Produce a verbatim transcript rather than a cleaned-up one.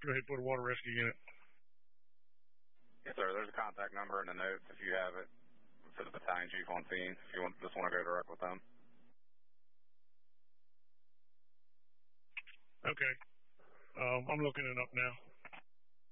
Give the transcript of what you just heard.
Go ahead and put a water rescue unit. Yes, sir. There's a contact number in the notes if you have it for the battalion chief on scene. If you want, just want to go direct with them. Okay. Um, I'm looking it up now.